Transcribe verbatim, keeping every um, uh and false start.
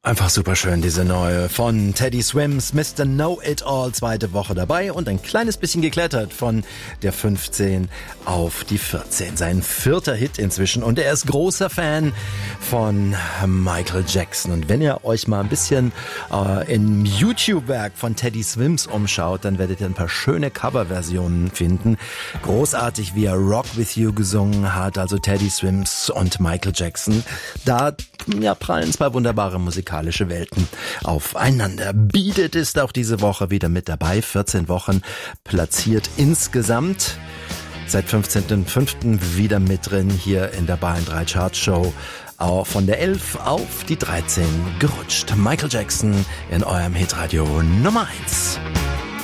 Einfach super schön, diese neue von Teddy Swims, Mister Know-It-All, zweite Woche dabei und ein kleines bisschen geklettert von der fünfzehn auf die vierzehn. Sein vierter Hit inzwischen und er ist großer Fan von Michael Jackson. Und wenn ihr euch mal ein bisschen äh, im YouTube-Werk von Teddy Swims umschaut, dann werdet ihr ein paar schöne Coverversionen finden. Großartig, wie er Rock With You gesungen hat, also Teddy Swims und Michael Jackson. Da ja, prallen zwei wunderbare musikalische Welten aufeinander. Beat It ist auch diese Woche wieder mit dabei. vierzehn Wochen platziert insgesamt. Seit fünfzehnten fünften wieder mit drin hier in der Bayern drei Charts Show. Auch von der elf auf die dreizehn gerutscht. Michael Jackson in eurem Hitradio Nummer eins.